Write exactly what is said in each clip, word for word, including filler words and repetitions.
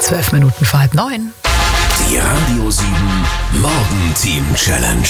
Zwölf Minuten vor halb neun. Die Radio sieben Morgenteam Challenge.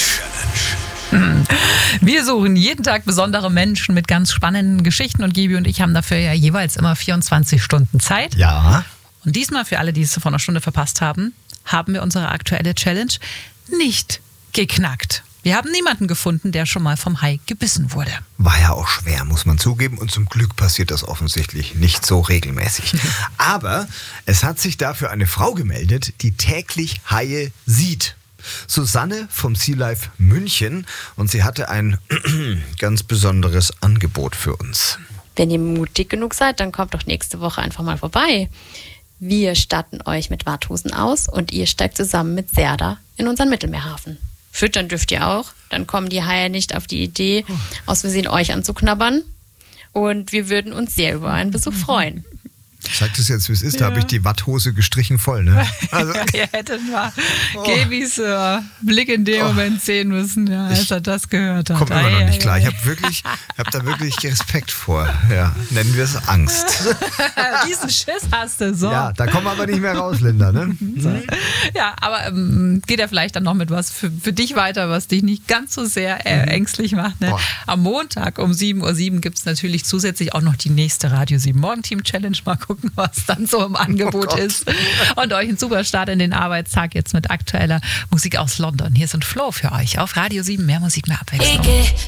Wir suchen jeden Tag besondere Menschen mit ganz spannenden Geschichten und Gibi und ich haben dafür ja jeweils immer vierundzwanzig Stunden Zeit. Ja. Und diesmal, für alle, die es vor einer Stunde verpasst haben, haben wir unsere aktuelle Challenge nicht geknackt. Wir haben niemanden gefunden, der schon mal vom Hai gebissen wurde. War ja auch schwer, muss man zugeben. Und zum Glück passiert das offensichtlich nicht so regelmäßig. Aber es hat sich dafür eine Frau gemeldet, die täglich Haie sieht. Susanne vom Sea Life München. Und sie hatte ein ganz besonderes Angebot für uns. Wenn ihr mutig genug seid, dann kommt doch nächste Woche einfach mal vorbei. Wir statten euch mit Warthosen aus und ihr steigt zusammen mit Serda in unseren Mittelmeerhafen. Füttern dürft ihr auch, dann kommen die Haie nicht auf die Idee, aus Versehen euch anzuknabbern. Und wir würden uns sehr über einen Besuch freuen. Sagt es jetzt, wie es ist, da Ja. habe ich die Watthose gestrichen voll, ne? Also, Ja, ihr hättet mal Gabys äh, Blick in dem Moment sehen müssen, ja, als er das gehört hat. kommt immer Ei, noch ei, nicht klar. ei. Ich habe wirklich, hab da wirklich Respekt vor. Ja, nennen wir es Angst. Diesen Schiss hast du, so. Ja, da kommen wir aber nicht mehr raus, Linda, ne? Ja, aber ähm, geht ja vielleicht dann noch mit was für, für dich weiter, was dich nicht ganz so sehr äh, ängstlich macht. Ne? Boah. Am Montag um sieben Uhr sieben gibt es natürlich zusätzlich auch noch die nächste Radio sieben Morgenteam Challenge. Mal gucken, was dann so im Angebot Gott. ist. Und euch einen super Start in den Arbeitstag jetzt mit aktueller Musik aus London. Hier sind Flo für euch auf Radio sieben. Mehr Musik, mehr Abwechslung.